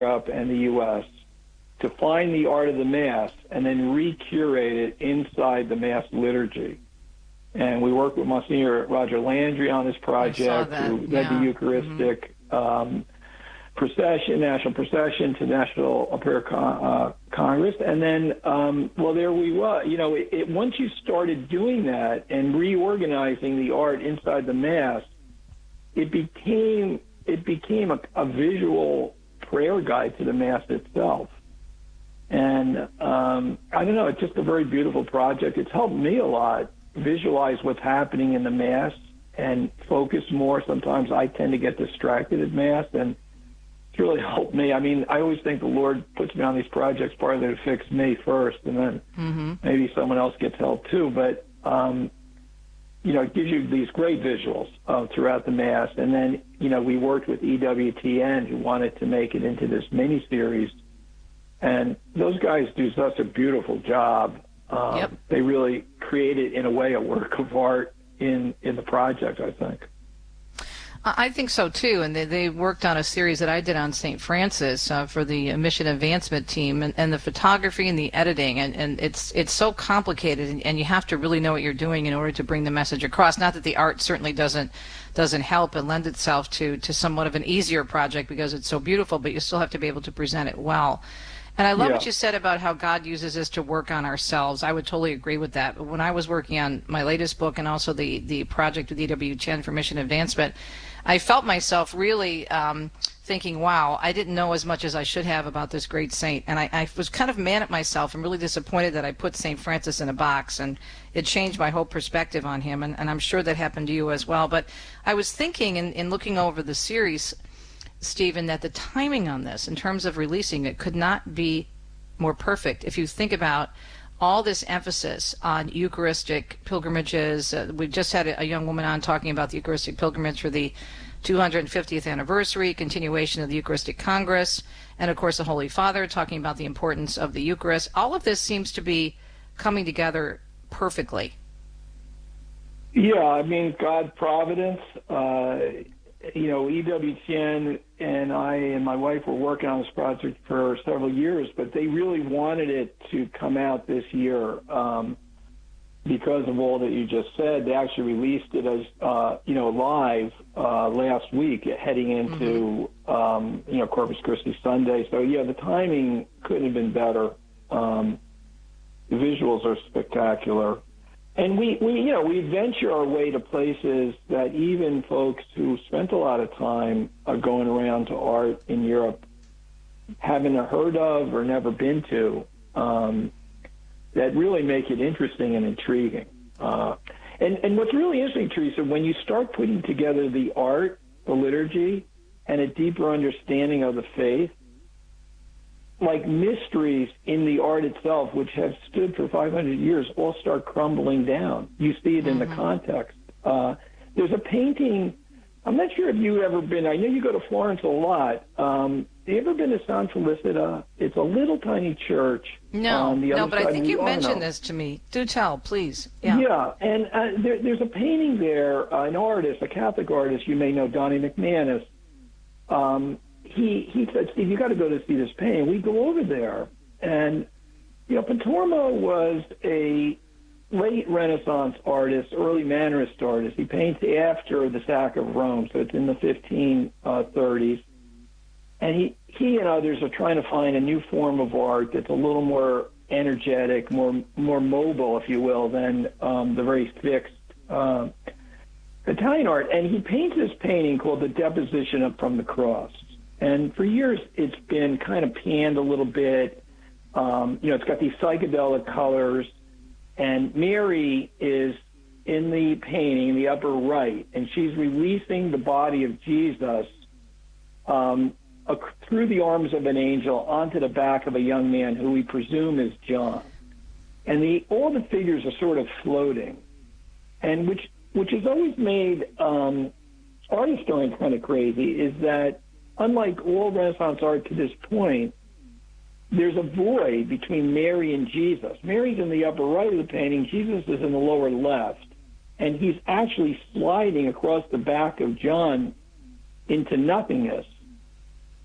Europe and the U.S. to find the art of the Mass and then recurate it inside the Mass liturgy. And we worked with Monsignor Roger Landry on this project, who led the Eucharistic procession, national procession to National Prayer Congress. And then, there we were. You know, once you started doing that and reorganizing the art inside the Mass, it became a visual prayer guide to the Mass itself. And I don't know, it's just a very beautiful project. It's helped me a lot visualize what's happening in the Mass and focus more. Sometimes I tend to get distracted at Mass, and it's really helped me. I mean, I always think the Lord puts me on these projects partly to fix me first, and then maybe someone else gets help too. But, you know, it gives you these great visuals throughout the Mass. And then, you know, we worked with EWTN, who wanted to make it into this mini-series. And those guys do such a beautiful job. They really created, in a way, a work of art in the project, I think. I think so, too. And they worked on a series that I did on St. Francis for the mission advancement team, and the photography and the editing. And it's so complicated, and you have to really know what you're doing in order to bring the message across. Not that the art certainly doesn't help and lend itself to somewhat of an easier project because it's so beautiful, but you still have to be able to present it well. And I love what you said about how God uses us to work on ourselves. I would totally agree with that. But when I was working on my latest book and also the project with EWTN for mission advancement, I felt myself really thinking, wow, I didn't know as much as I should have about this great saint. And I was kind of mad at myself and really disappointed that I put St. Francis in a box. And it changed my whole perspective on him. And I'm sure that happened to you as well. But I was thinking in looking over the series, Stephen, that the timing on this in terms of releasing it could not be more perfect. If you think about all this emphasis on Eucharistic pilgrimages, we just had a young woman on talking about the Eucharistic pilgrimage for the 250th anniversary, continuation of the Eucharistic Congress, and of course the Holy Father talking about the importance of the Eucharist. All of this seems to be coming together perfectly. Yeah, I mean, God providence. You know, EWTN and I and my wife were working on this project for several years, but they really wanted it to come out this year because of all that you just said. They actually released it as, live last week, heading into, Corpus Christi Sunday. So, yeah, the timing couldn't have been better. The visuals are spectacular. And we venture our way to places that even folks who spent a lot of time going around to art in Europe haven't heard of or never been to, that really make it interesting and intriguing. And what's really interesting, Teresa, when you start putting together the art, the liturgy, and a deeper understanding of the faith, like mysteries in the art itself, which have stood for 500 years, all start crumbling down. You see it in the context. There's a painting. I'm not sure if you've ever been. I know you go to Florence a lot. Have you ever been to San Felicita? It's a little tiny church. No, but I think you mentioned Arno. this to me. Do tell, please. Yeah. Yeah, and there's a painting there, an artist, a Catholic artist, you may know, Donnie McManus. He said, Steve, you got to go to see this painting. We go over there, and, Patormo was a late Renaissance artist, early Mannerist artist. He paints after the sack of Rome, so it's in the 1530s. And he and others are trying to find a new form of art that's a little more energetic, more mobile, if you will, than the very fixed Italian art. And he paints this painting called The Deposition from the Cross. And for years, it's been kind of panned a little bit. It's got these psychedelic colors. And Mary is in the painting in the upper right, and she's releasing the body of Jesus through the arms of an angel onto the back of a young man who we presume is John. And all the figures are sort of floating, and which has always made art historians kind of crazy, is that unlike all Renaissance art to this point, there's a void between Mary and Jesus. Mary's in the upper right of the painting. Jesus is in the lower left. And he's actually sliding across the back of John into nothingness.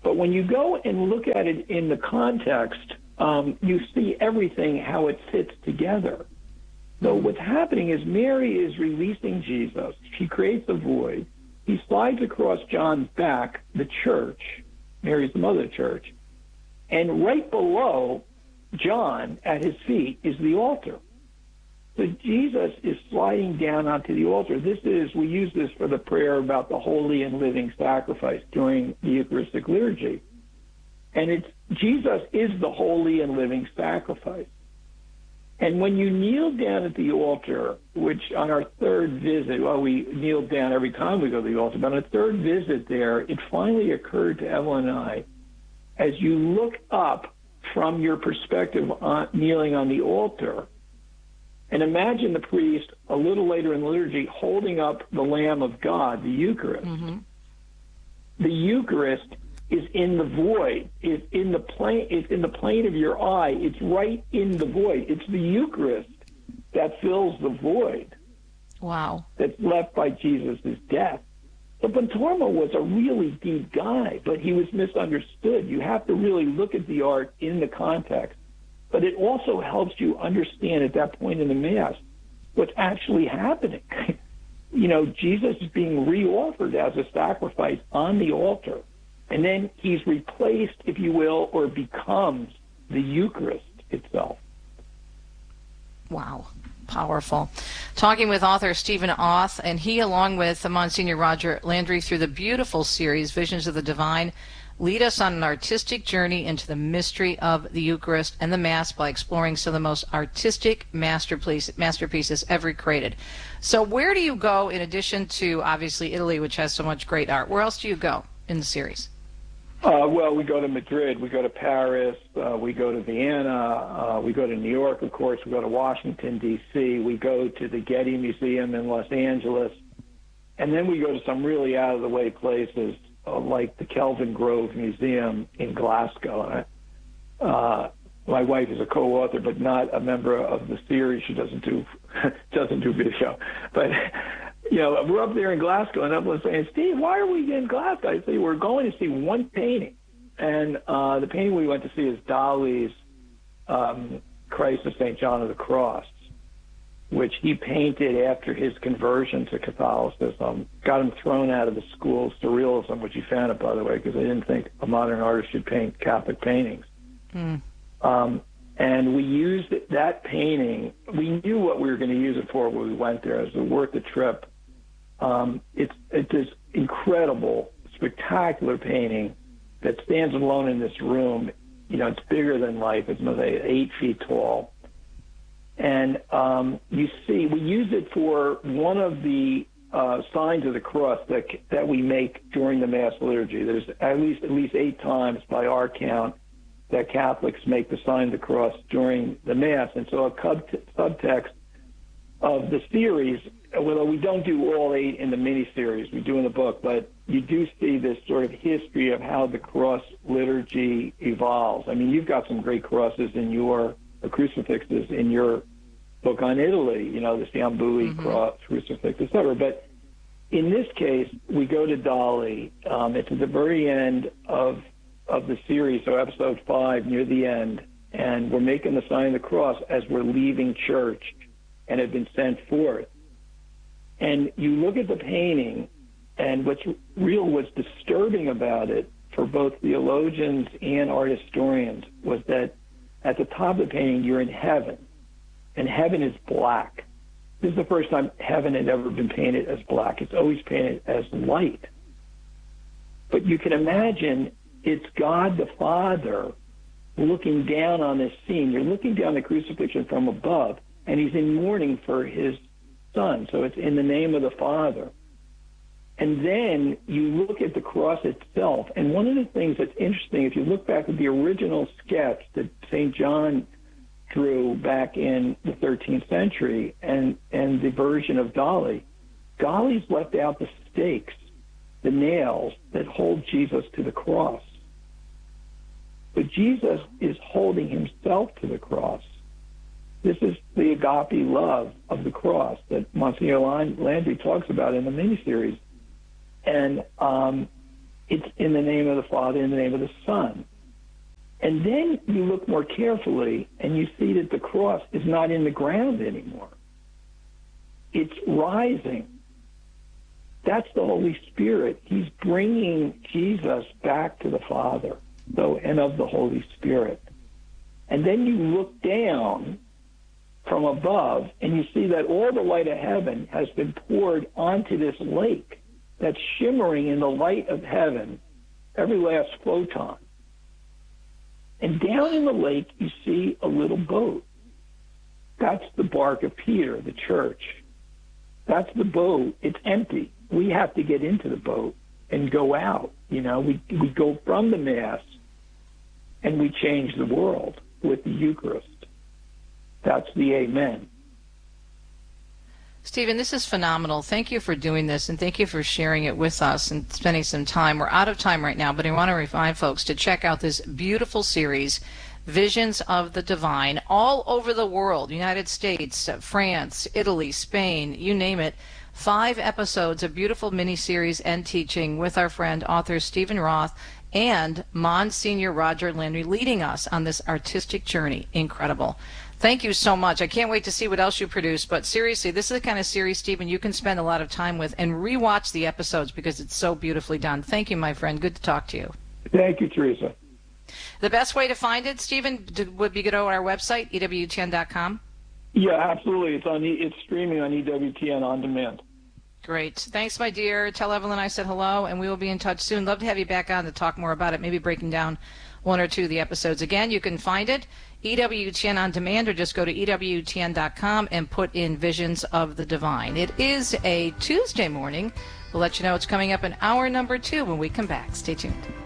But when you go and look at it in the context, you see everything, how it fits together. So what's happening is Mary is releasing Jesus. She creates a void. He slides across John's back, the church. Mary's the mother of the church. And right below John, at his feet, is the altar. So Jesus is sliding down onto the altar. We use this for the prayer about the holy and living sacrifice during the Eucharistic liturgy. And Jesus is the holy and living sacrifice. And when you kneel down at the altar, which on our third visit, well, we kneel down every time we go to the altar, but on a third visit there, it finally occurred to Evelyn and I, as you look up from your perspective on kneeling on the altar, and imagine the priest a little later in the liturgy holding up the Lamb of God, the Eucharist. Mm-hmm. The Eucharist is in the void. It's in the plane of your eye. It's right in the void. It's the Eucharist that fills the void. Wow. That's left by Jesus' death. So Pontormo was a really deep guy, but he was misunderstood. You have to really look at the art in the context. But it also helps you understand at that point in the Mass what's actually happening. Jesus is being reoffered as a sacrifice on the altar. And then he's replaced, if you will, or becomes the Eucharist itself. Wow. Powerful. Talking with author Stephen Auth, and he, along with Monsignor Roger Landry, through the beautiful series, Visions of the Divine, lead us on an artistic journey into the mystery of the Eucharist and the Mass by exploring some of the most artistic masterpieces ever created. So where do you go in addition to, obviously, Italy, which has so much great art? Where else do you go in the series? Well, we go to Madrid, we go to Paris, we go to Vienna, we go to New York, of course, we go to Washington, D.C., we go to the Getty Museum in Los Angeles, and then we go to some really out-of-the-way places like the Kelvin Grove Museum in Glasgow. My wife is a co-author, but not a member of the series. She doesn't do video. But, we're up there in Glasgow, and everyone's saying, Steve, why are we in Glasgow? I say, we're going to see one painting. And the painting we went to see is Dali's Christ of St. John of the Cross, which he painted after his conversion to Catholicism. Got him thrown out of the school of Surrealism, which he founded, by the way, because they didn't think a modern artist should paint Catholic paintings. Mm. And we used that painting. We knew what we were going to use it for when we went there. It was worth the trip. It's this incredible, spectacular painting that stands alone in this room. It's bigger than life. It's 8 feet tall. And you see, we use it for one of the signs of the cross that we make during the Mass liturgy. There's at least 8 times by our count that Catholics make the sign of the cross during the Mass. And so a subtext of the series, although we don't do all 8 in the mini-series, we do in the book, but you do see this sort of history of how the cross liturgy evolves. I mean, you've got some great crosses in your crucifixes in your book on Italy, the Ciambui cross, crucifix, etc. But in this case, we go to Dali. It's at the very end of the series, so episode 5, near the end, and we're making the sign of the cross as we're leaving church and have been sent forth. And you look at the painting, and what's disturbing about it for both theologians and art historians was that at the top of the painting, you're in heaven, and heaven is black. This is the first time heaven had ever been painted as black. It's always painted as light. But you can imagine it's God the Father looking down on this scene. You're looking down the crucifixion from above, and he's in mourning for his Son. So it's in the name of the Father. And then you look at the cross itself, and one of the things that's interesting, if you look back at the original sketch that St. John drew back in the 13th century and the version of Dali's left out the stakes, the nails that hold Jesus to the cross. But Jesus is holding himself to the cross. This is the agape love of the cross that Monsignor Landry talks about in the miniseries. And It's in the name of the Father, in the name of the Son. And then you look more carefully and you see that the cross is not in the ground anymore. It's rising. That's the Holy Spirit. He's bringing Jesus back to the Father, and of the Holy Spirit. And then you look down from above and you see that all the light of heaven has been poured onto this lake that's shimmering in the light of heaven, every last photon. And down in the lake, you see a little boat. That's the bark of Peter, the church. That's the boat. It's empty. We have to get into the boat and go out. We go from the Mass and we change the world with the Eucharist. That's the Amen. Stephen, this is phenomenal. Thank you for doing this, and thank you for sharing it with us and spending some time. We're out of time right now, but I want to remind folks to check out this beautiful series, Visions of the Divine, all over the world, United States, France, Italy, Spain, you name it. 5 episodes of beautiful miniseries and teaching with our friend, author Stephen Roth, and Monsignor Roger Landry leading us on this artistic journey. Incredible. Thank you so much. I can't wait to see what else you produce, but seriously, this is the kind of series, Stephen, you can spend a lot of time with and rewatch the episodes because it's so beautifully done. Thank you, my friend. Good to talk to you. Thank you, Teresa. The best way to find it, Stephen, would be to go to our website, EWTN.com? Yeah, absolutely. It's streaming on EWTN On Demand. Great. Thanks, my dear. Tell Evelyn I said hello, and we will be in touch soon. Love to have you back on to talk more about it, maybe breaking down 1 or 2 of the episodes. Again, you can find it, EWTN On Demand, or just go to EWTN.com and put in Visions of the Divine. It is a Tuesday morning. We'll let you know it's coming up in hour number 2 when we come back. Stay tuned.